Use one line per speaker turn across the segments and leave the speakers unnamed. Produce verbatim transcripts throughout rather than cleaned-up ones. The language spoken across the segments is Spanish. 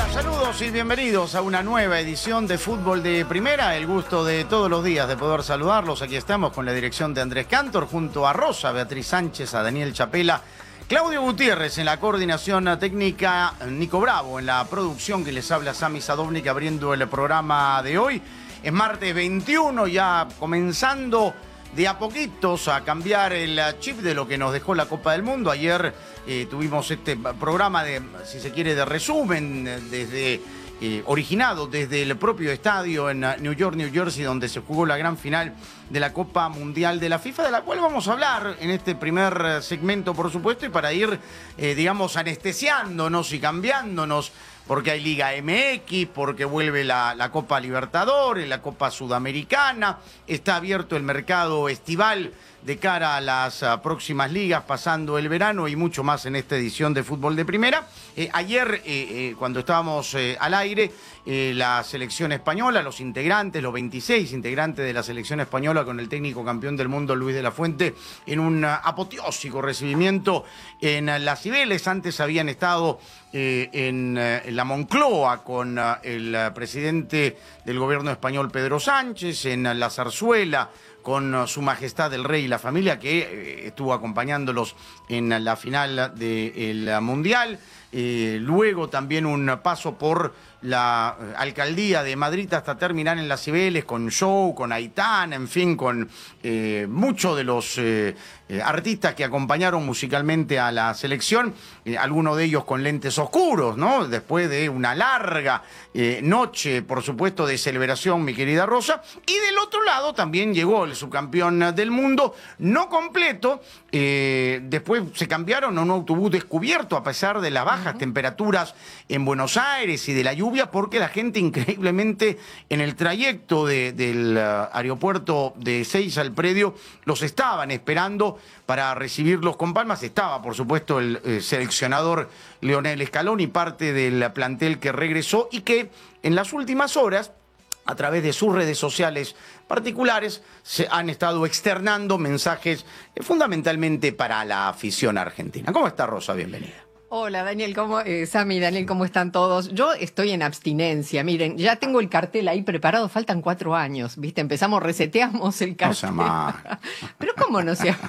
Saludos y bienvenidos a una nueva edición de Fútbol de Primera. El gusto de todos los días de poder saludarlos. Aquí estamos con la dirección de Andrés Cantor, junto a Rosa, Beatriz Sánchez, a Daniel Chapela, Claudio Gutiérrez en la coordinación técnica, Nico Bravo en la producción, que les habla Sami Sadovnik abriendo el programa de hoy. Es martes veintiuno, ya comenzando de a poquitos a cambiar el chip de lo que nos dejó la Copa del Mundo. Ayer eh, tuvimos este programa de, si se quiere, de resumen, desde eh, originado desde el propio estadio en New York, New Jersey, donde se jugó la gran final de la Copa Mundial de la FIFA, de la cual vamos a hablar en este primer segmento, por supuesto, y para ir, eh, digamos, anestesiándonos y cambiándonos, porque hay Liga M X, porque vuelve la, la Copa Libertadores, la Copa Sudamericana, está abierto el mercado estival de cara a las uh, próximas ligas, pasando el verano y mucho más en esta edición de Fútbol de Primera. Eh, ayer, eh, eh, cuando estábamos eh, al aire, eh, la selección española, los integrantes, los veintiséis integrantes de la selección española con el técnico campeón del mundo Luis de la Fuente, en un uh, apoteósico recibimiento en uh, Las Cibeles. Antes habían estado eh, en, uh, en la Moncloa con uh, el uh, presidente del gobierno español Pedro Sánchez, en uh, la Zarzuela, con su majestad el rey y la familia, que eh, estuvo acompañándolos en la final del Mundial. Eh, luego también un paso por la alcaldía de Madrid hasta terminar en Las Cibeles con show, con Aitana, en fin, con eh, muchos de los eh, eh, artistas que acompañaron musicalmente a la selección, eh, algunos de ellos con lentes oscuros, ¿no? Después de una larga eh, noche, por supuesto, de celebración, mi querida Rosa. Y del otro lado también llegó el subcampeón del mundo, no completo. Eh, después se cambiaron a un autobús descubierto a pesar de las bajas uh-huh. temperaturas en Buenos Aires y de la lluvia, porque la gente increíblemente en el trayecto de, del uh, aeropuerto de Ezeiza al predio los estaban esperando para recibirlos con palmas. Estaba, por supuesto, el eh, seleccionador Lionel Scaloni, parte del plantel que regresó y que en las últimas horas, a través de sus redes sociales particulares, se han estado externando mensajes eh, fundamentalmente para la afición argentina. ¿Cómo está, Rosa? Bienvenida.
Hola, Daniel, ¿cómo, eh, Sami, Daniel, ¿cómo están todos? Yo estoy en abstinencia, miren, ya tengo el cartel ahí preparado, faltan cuatro años, ¿viste? Empezamos, reseteamos el cartel. No se mal. Pero ¿cómo no se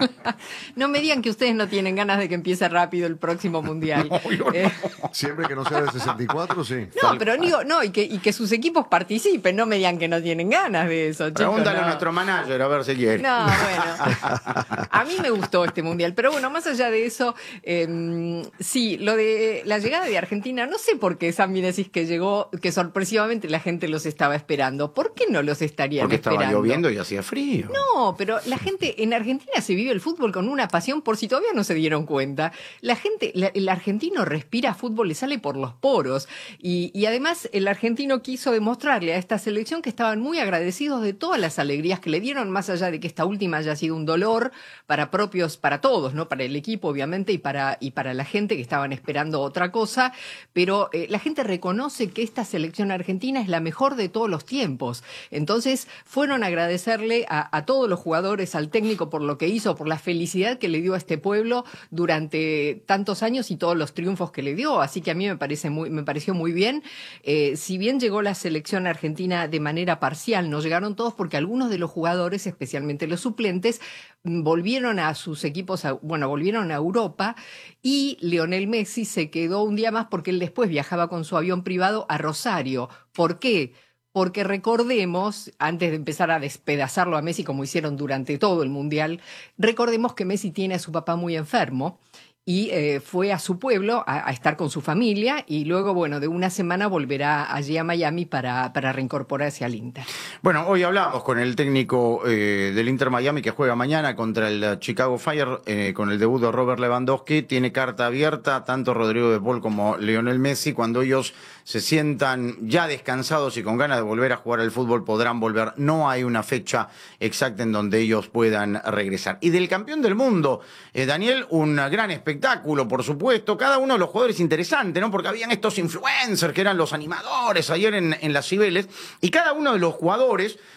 No me digan que ustedes no tienen ganas de que empiece rápido el próximo Mundial.
No, yo
eh...
no. Siempre que no sea de sesenta y cuatro, sí.
No, pero digo, no, y que, y que sus equipos participen, no me digan que no tienen ganas de eso, chicos.
Pregúntale
no.
a nuestro manager, a ver si quiere.
No, bueno. A mí me gustó este Mundial, pero bueno, más allá de eso... Eh, Sí, lo de la llegada de Argentina, no sé por qué, Sammy, decís que llegó, que sorpresivamente la gente los estaba esperando. ¿Por qué no los estarían
Porque
esperando?
Porque estaba lloviendo y hacía frío.
No, pero la gente, en Argentina se vive el fútbol con una pasión, por si todavía no se dieron cuenta. La gente, la, el argentino respira fútbol, le sale por los poros. Y, y además el argentino quiso demostrarle a esta selección que estaban muy agradecidos de todas las alegrías que le dieron, más allá de que esta última haya sido un dolor para propios, para todos, ¿no? Para el equipo, obviamente, y para, y para la gente que estaban esperando otra cosa, pero eh, la gente reconoce que esta selección argentina es la mejor de todos los tiempos. Entonces fueron a agradecerle a, a todos los jugadores, al técnico por lo que hizo, por la felicidad que le dio a este pueblo durante tantos años y todos los triunfos que le dio. Así que a mí me parece muy, me pareció muy bien. Eh, si bien llegó la selección argentina de manera parcial, no llegaron todos porque algunos de los jugadores, especialmente los suplentes, volvieron a sus equipos, a, bueno, volvieron a Europa, y Lionel Messi se quedó un día más porque él después viajaba con su avión privado a Rosario. ¿Por qué? Porque recordemos, antes de empezar a despedazarlo a Messi como hicieron durante todo el Mundial, recordemos que Messi tiene a su papá muy enfermo y eh, fue a su pueblo a, a estar con su familia y luego, bueno, de una semana volverá allí a Miami para, para reincorporarse al Inter.
Bueno, hoy hablamos con el técnico eh, del Inter Miami que juega mañana contra el Chicago Fire, eh, con el debut de Robert Lewandowski. Tiene carta abierta tanto Rodrigo de Paul como Lionel Messi. Cuando ellos se sientan ya descansados y con ganas de volver a jugar al fútbol, podrán volver. No hay una fecha exacta en donde ellos puedan regresar. Y del campeón del mundo, eh, Daniel, un gran espectáculo. Espectáculo, por supuesto, cada uno de los jugadores interesante, ¿no? Porque habían estos influencers que eran los animadores ayer en, en Las Cibeles, y cada uno de los jugadores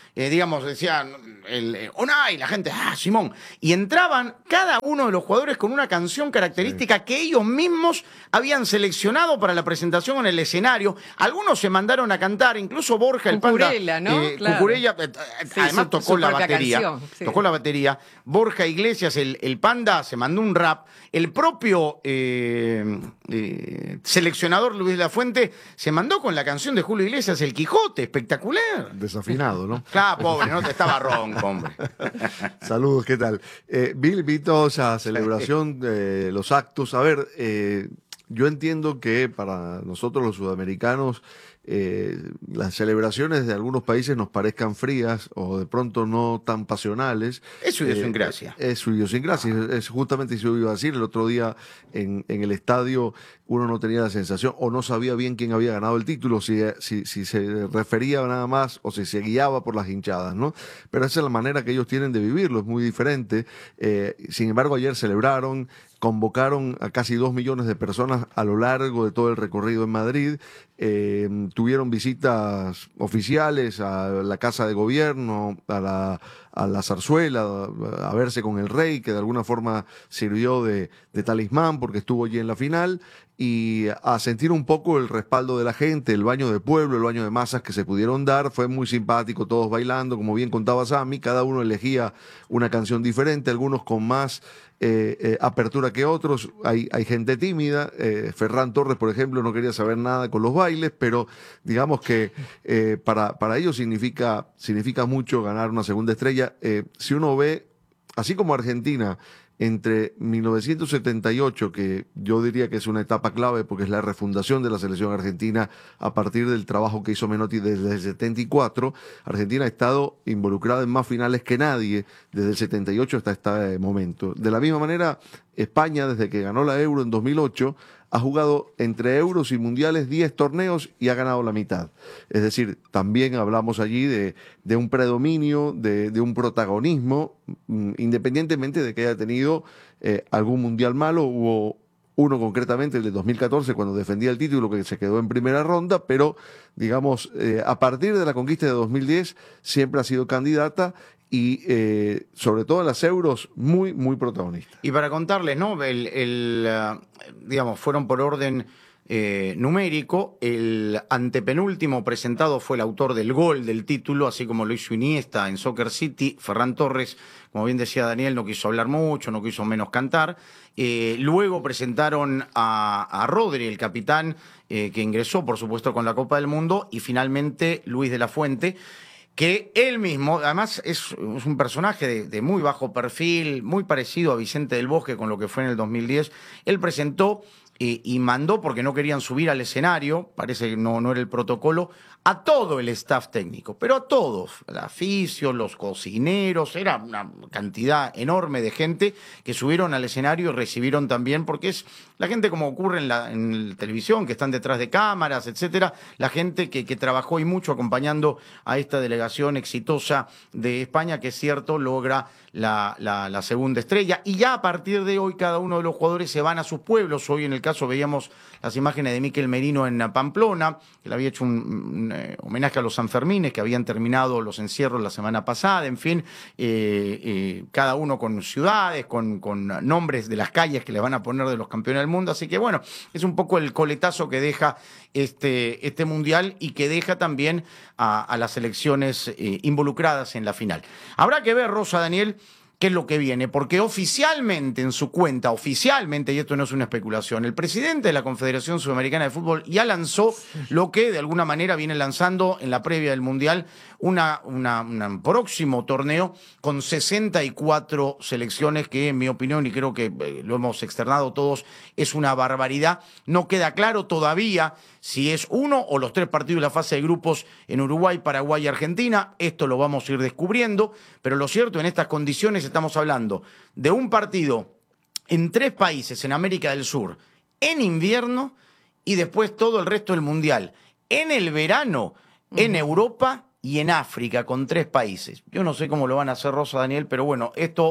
eh, digamos, decían, el, eh, Unai, la gente, ah, Simón. Y entraban cada uno de los jugadores con una canción característica sí. que ellos mismos habían seleccionado para la presentación en el escenario. Algunos se mandaron a cantar, incluso Borja, el
Cucurella,
panda.
¿no?
Eh,
Claro.
Cucurella, eh,
Sí,
además
su,
tocó
su
la batería.
Canción, sí.
Tocó la batería. Borja Iglesias, el, el panda, se mandó un rap. El propio eh, eh, seleccionador Luis de la Fuente se mandó con la canción de Julio Iglesias, El Quijote, espectacular.
Desafinado, ¿no?
Claro, pobre, no te estaba ronco, hombre.
Saludos, ¿qué tal? Eh, Bill, vi toda esa celebración, eh, los actos. A ver, eh, yo entiendo que para nosotros los sudamericanos eh, las celebraciones de algunos países nos parezcan frías o de pronto no tan pasionales.
Es su idiosincrasia.
Eh, es su idiosincrasia, es, es justamente eso iba a decir. El otro día en, en el estadio uno no tenía la sensación o no sabía bien quién había ganado el título, si, si, si se refería nada más o si se guiaba por las hinchadas, ¿no? Pero esa es la manera que ellos tienen de vivirlo, es muy diferente. Eh, sin embargo, ayer celebraron, convocaron a casi dos millones de personas a lo largo de todo el recorrido en Madrid. Eh, tuvieron visitas oficiales a la Casa de Gobierno, a la, a la zarzuela, a verse con el rey, que de alguna forma sirvió de, de talismán porque estuvo allí en la final, y a sentir un poco el respaldo de la gente, el baño de pueblo, el baño de masas que se pudieron dar. Fue muy simpático, todos bailando, como bien contaba Sammy, cada uno elegía una canción diferente, algunos con más eh, eh, apertura que otros. Hay, hay gente tímida, eh, Ferran Torres, por ejemplo, no quería saber nada con los bailes, pero digamos que eh, para, para ellos significa, significa mucho ganar una segunda estrella. Eh, si uno ve, así como Argentina, entre mil novecientos setenta y ocho, que yo diría que es una etapa clave porque es la refundación de la selección argentina a partir del trabajo que hizo Menotti desde el setenta y cuatro, Argentina ha estado involucrada en más finales que nadie desde el setenta y ocho hasta este momento. De la misma manera, España, desde que ganó la Euro en dos mil ocho, ha jugado entre euros y mundiales diez torneos y ha ganado la mitad. Es decir, también hablamos allí de, de un predominio, de, de un protagonismo, independientemente de que haya tenido eh, algún mundial malo. Hubo uno concretamente, el de dos mil catorce, cuando defendía el título, que se quedó en primera ronda, pero digamos, eh, a partir de la conquista de dos mil diez siempre ha sido candidata y eh, sobre todo en las euros muy, muy protagonista.
Y para contarles, ¿no? El, el, uh, digamos, fueron por orden eh, numérico. El antepenúltimo presentado fue el autor del gol del título, así como lo hizo Iniesta en Soccer City. Ferran Torres, como bien decía Daniel, no quiso hablar mucho, no quiso menos cantar. Eh, luego presentaron a, a Rodri, el capitán, eh, que ingresó, por supuesto, con la Copa del Mundo, y finalmente Luis de la Fuente, que él mismo, además es, es un personaje de, de muy bajo perfil, muy parecido a Vicente del Bosque con lo que fue en el dos mil diez. Él presentó eh, y mandó, porque no querían subir al escenario, parece que no, no era el protocolo, a todo el staff técnico, pero a todos, el aficio, los cocineros, era una cantidad enorme de gente que subieron al escenario y recibieron también, porque es la gente como ocurre en la, en la televisión, que están detrás de cámaras, etcétera, la gente que, que trabajó y mucho acompañando a esta delegación exitosa de España, que es cierto, logra la, la, la segunda estrella. Y ya a partir de hoy cada uno de los jugadores se van a sus pueblos. Hoy en el caso veíamos las imágenes de Miquel Merino en Pamplona, que le había hecho un, un eh, homenaje a los Sanfermines, que habían terminado los encierros la semana pasada. En fin, eh, eh, cada uno con ciudades, con, con nombres de las calles que le van a poner de los campeones del mundo. Así que bueno, es un poco el coletazo que deja este, este mundial y que deja también a, a las selecciones eh, involucradas en la final. Habrá que ver, Rosa, Daniel, qué es lo que viene, porque oficialmente en su cuenta, oficialmente, y esto no es una especulación, el presidente de la Confederación Sudamericana de Fútbol ya lanzó lo que de alguna manera viene lanzando en la previa del Mundial, una, una, un próximo torneo con sesenta y cuatro selecciones, que en mi opinión, y creo que eh, lo hemos externado todos, es una barbaridad. No queda claro todavía si es uno o los tres partidos de la fase de grupos en Uruguay, Paraguay y Argentina. Esto lo vamos a ir descubriendo, pero lo cierto, en estas condiciones estamos hablando de un partido en tres países en América del Sur en invierno y después todo el resto del Mundial en el verano, en Europa y en África, con tres países. Yo no sé cómo lo van a hacer, Rosa, Daniel, pero bueno, esto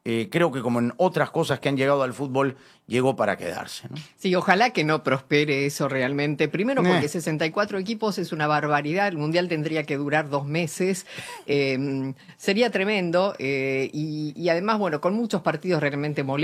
eh, creo que como en otras cosas que han llegado al fútbol, llegó para quedarse, ¿no?
Sí, ojalá que no prospere eso realmente. Primero porque
Eh.
sesenta y cuatro equipos es una barbaridad. El Mundial tendría que durar dos meses. Eh, sería tremendo. Eh, y, y además, bueno, con muchos partidos realmente molestos.